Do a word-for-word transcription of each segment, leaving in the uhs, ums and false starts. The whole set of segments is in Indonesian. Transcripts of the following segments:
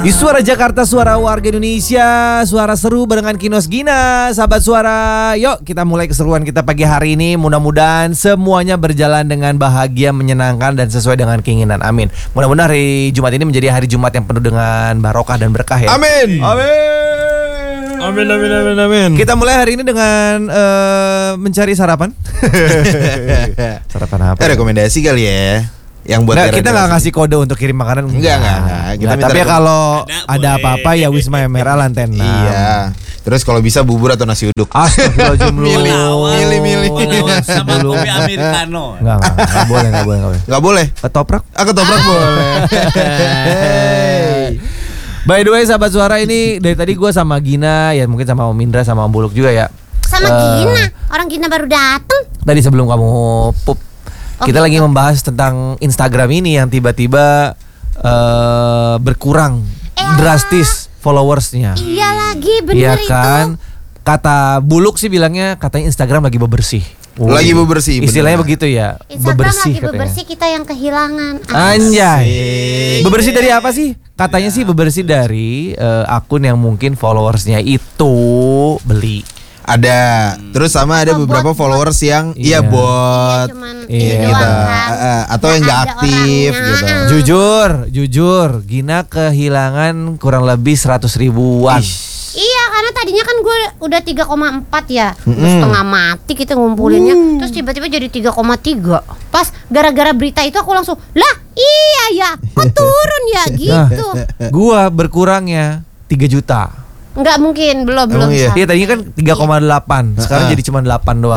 Di Suara Jakarta, suara warga Indonesia, suara seru barengan Kinos Gina. Sahabat Suara, yuk kita mulai keseruan kita pagi hari ini. Mudah-mudahan semuanya berjalan dengan bahagia, menyenangkan dan sesuai dengan keinginan. Amin. Mudah-mudahan hari Jumat ini menjadi hari Jumat yang penuh dengan barokah dan berkah ya. Amin. Amin. Amin amin amin amin. Kita mulai hari ini dengan uh, mencari sarapan. Sarapan apa? Eh, rekomendasi kali ya. Yang buat Nggak, kita nggak ngasih kode untuk kirim makanan. Enggak, enggak, enggak. Kita Nggak, minta tapi rekom- kalau Ada, ada boleh. apa-apa ya Wisma M R A lantai enam. Iya. Terus kalau bisa bubur atau nasi uduk. Astagfirullahaladzim lu. Milih, milih, milih. Menawar sama kopi americano. Enggak, enggak, enggak boleh, enggak boleh, enggak boleh. Enggak boleh. Ketoprak. Ah, ketoprak boleh. By the way, sahabat Suara, ini dari tadi gue sama Gina, ya mungkin sama Om Indra, sama Om Buluk juga ya. Sama Eh, Gina, orang Gina baru datang. Tadi sebelum kamu pup, Oh, kita gitu. lagi membahas tentang Instagram ini yang tiba-tiba eh, berkurang Elah. drastis followersnya. Iya lagi, bener Iya itu. kan? Kata Buluk sih bilangnya katanya Instagram lagi bebersih. Lagi bebersih, bener. Istilahnya begitu ya. Instagram bebersih lagi katanya. bebersih, kita yang kehilangan. Anjay. Bebersih dari apa sih? Katanya sih bebersih dari eh, akun yang mungkin followersnya itu beli. Ada. Terus sama ada Atau beberapa bot-bot. followers yang Iya. iya bot. Cuman Iya, ini Gitu. doang kan. Eh, eh, atau yang Nggak enggak ada aktif orangnya. gitu. Jujur, jujur, Gina kehilangan kurang lebih seratus ribuan. Iya, karena tadinya kan gue udah tiga koma empat ya. Terus setengah mati kita ngumpulinnya. Terus tiba-tiba jadi tiga koma tiga. Pas gara-gara berita itu aku langsung, "Lah, iya ya, kok turun ya?" Nah, gitu. gua berkurangnya tiga juta. Enggak mungkin, belum belum. Emang iya? Sal. Iya tadinya kan tiga koma delapan, sekarang jadi cuma delapan doang.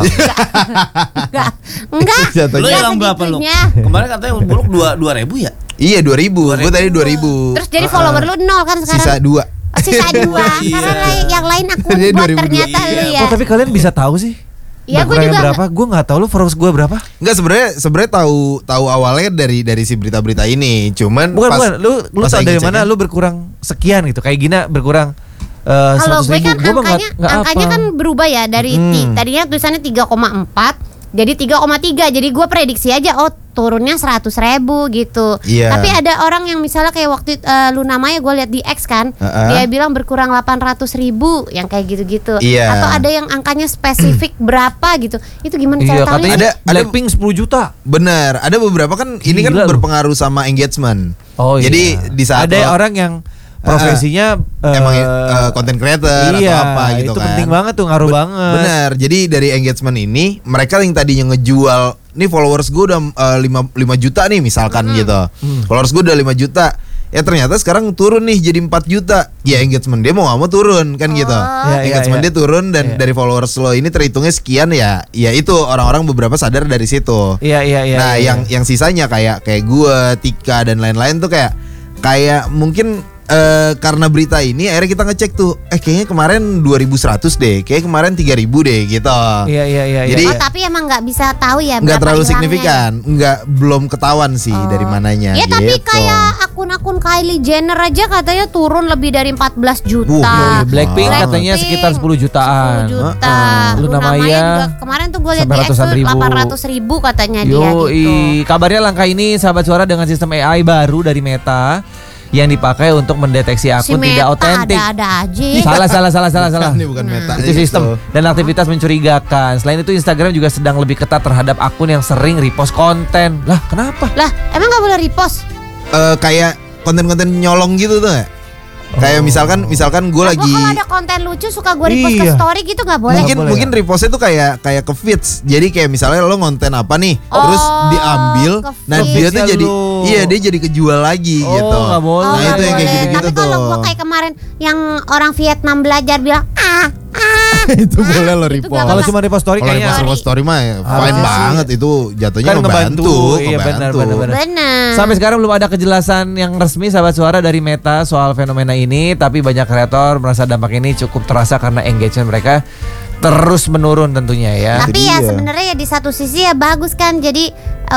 Enggak. Enggak. Jatuhnya. Lu Enggak yang berapa lu? segitunya. Kemarin katanya buluk dua dua ribu ya? Iya dua ribu. Gue tadi dua ribu. Terus jadi follower lu nol kan sekarang? Sisa dua. Oh, sisa dua. Iya. Karena lain- yang lain akun Dia buat dua ribu dua. ternyata lu ya. Oh tapi kalian bisa tahu sih? Iya, gua Berkurangnya juga berapa? Gue nggak tahu lu followers gue berapa? Enggak, sebenarnya sebenarnya tahu tahu awalnya dari dari si berita-berita ini. Cuman Bukan pas, bukan, lu lu pas tahu lagi dari ngeceknya, mana lu berkurang sekian gitu? Kayak Gina berkurang eh, Kalau seratus gue ribu. kan Gua mah nggak- angkanya nggak angkanya apa. kan berubah ya dari Hmm. ti- tadinya tulisannya tiga koma empat jadi tiga koma tiga. Jadi gue prediksi aja oh turunnya seratus ribu gitu. Iya. Tapi ada orang yang misalnya kayak waktu uh, Luna Maya gue lihat di X kan, Uh-uh. dia bilang berkurang delapan ratus ribu yang kayak gitu-gitu. Iya. Atau ada yang angkanya spesifik berapa gitu. Itu gimana Iya, cara tahu? katanya Ada- ada- Blackpink sepuluh juta. bener, ada beberapa kan ini kan Gila lu. berpengaruh sama engagement. Oh Jadi iya. di saat ada lo- orang yang profesinya emang eh, eh, content creator iya, atau apa gitu itu kan. penting banget tuh, ngaruh Ben- banget. Bener. Jadi dari engagement ini mereka yang tadinya ngejual nih followers gue udah eh, lima juta nih misalkan gitu. Followers gue udah lima juta. Ya ternyata sekarang turun nih jadi empat juta. Ya engagement dia mau gak mau turun kan gitu. Iya, iya, Engagement iya. dia turun dan Iya. dari followers lo ini terhitungnya sekian ya. Ya itu orang-orang beberapa sadar dari situ. Iya iya iya. Nah, iya. yang yang sisanya kayak kayak gue, Tika dan lain-lain tuh kayak kayak mungkin eh, karena berita ini akhirnya kita ngecek tuh, eh kayaknya kemarin dua ribu seratus deh, kayak kemarin tiga ribu deh gitu. Iya iya iya. Jadi- Oh tapi emang nggak bisa tahu ya Nggak berapa terlalu hilangnya. signifikan, nggak belum ketahuan sih Oh. dari mananya. Ya tapi gitu. kayak akun-akun Kylie Jenner aja katanya turun lebih dari empat belas juta. Uh, Iya, Blackpink Blackpink. katanya sekitar sepuluh jutaan. sepuluh juta. Heeh. Luna Luna Maya Maya juga kemarin tuh gue lihat sampai di X ratusan tuh ribu. delapan ratus ribu katanya dia Yo, gitu. kabarnya langkah ini sahabat Suara dengan sistem A I baru dari Meta yang dipakai untuk mendeteksi Si akun Meta tidak otentik. ada-ada aja. Salah salah salah salah salah. Ini bukan meta. Itu sistem dan aktivitas mencurigakan. Selain itu Instagram juga sedang lebih ketat terhadap akun yang sering repost konten. Lah, kenapa? Lah, emang nggak boleh repost? Eh, kayak konten-konten nyolong gitu tuh nggak? Kayak misalkan misalkan gue Lah, lagi gua kalau ada konten lucu suka gue repost ke Iya. story gitu nggak boleh? mungkin boleh mungkin repostnya tuh kayak kayak ke feeds. Jadi kayak misalnya lo ngonten apa nih, Oh, terus diambil, ke nah feeds. dia tuh Feedsnya jadi lu. iya dia jadi kejual lagi Oh, gitu. nggak boleh. Nah, nggak itu yang kayak boleh. gitu-gitu Tapi kalau tuh. gue kayak kemarin yang orang Vietnam belajar bilang ah ah Itu boleh lo itu repost. gak Kalau apa-apa. cuma repost story Kalau kayaknya repost repost story mah ya, fine Harusnya sih. banget itu jatuhnya Kan ngebantu, ngebantu. Iya, benar, ngebantu. benar, benar. benar. Sampai sekarang belum ada kejelasan yang resmi sahabat Suara dari Meta soal fenomena ini, tapi banyak kreator merasa dampak ini cukup terasa karena engagement mereka terus menurun tentunya ya. Tapi Itu ya dia. sebenarnya ya di satu sisi ya bagus kan. Jadi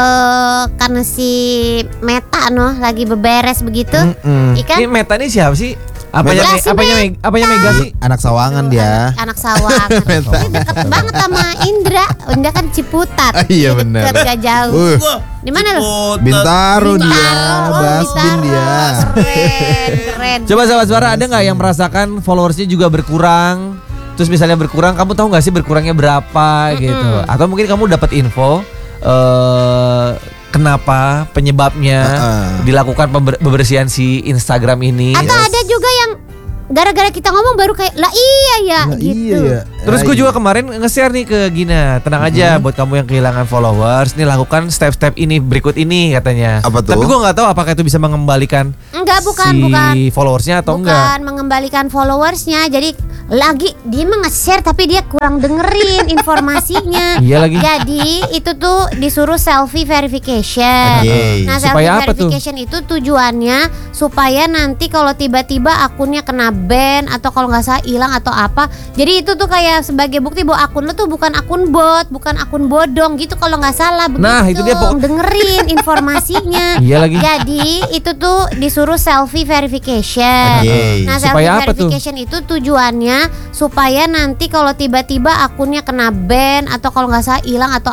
eh karena si Meta noh lagi beberes begitu. Mm-mm. Ikan Ini Meta ini siapa sih? Apanya Lah, me, si apanya me, apanya Mega sih? Anak sawangan dia. Anak sawangan. Ini deket banget sama Indra. Indra kan Ciputat. Ah, iya, Deket, bener. gak jauh. Uh, Wah, Di mana lu? Ciputat. Bintaro dia, Bintaro, oh, Basdin Bintaro. dia. Keren, keren. Coba sahabat suara, ada nggak yang merasakan followersnya juga berkurang? Terus misalnya berkurang, kamu tahu nggak sih berkurangnya berapa gitu? Atau mungkin kamu dapat info eh kenapa penyebabnya Uh-uh. dilakukan pember- pembersihan si Instagram ini? Atau ada juga yang gara-gara kita ngomong baru kayak lah iya ya Nah, gitu. iya ya. Terus gue Ah, juga kemarin nge-share nih ke Gina, tenang aja buat kamu yang kehilangan followers, nih lakukan step-step ini berikut ini katanya. Apa tuh? Tapi gue nggak tahu apakah itu bisa mengembalikan Enggak, bukan, si bukan. followersnya atau Bukan enggak. mengembalikan followersnya. Jadi lagi dia mah nge-share tapi dia kurang dengerin informasinya. Iya lagi. Jadi itu tuh disuruh selfie verification. Oke. Nah, Supaya selfie apa tuh? verification itu tujuannya supaya nanti kalau tiba-tiba akunnya kena ban atau kalau nggak salah hilang atau apa. Jadi itu tuh kayak sebagai bukti bahwa akun lu tuh bukan akun bot, bukan akun bodong gitu kalau nggak salah. Begitu. Nah, itu dia, Pok. dengerin informasinya. Iya lagi. Jadi itu tuh disuruh selfie verification. Oke. Nah, selfie Supaya apa tuh? verification itu tujuannya supaya nanti kalau tiba-tiba akunnya kena ban atau kalau nggak salah hilang atau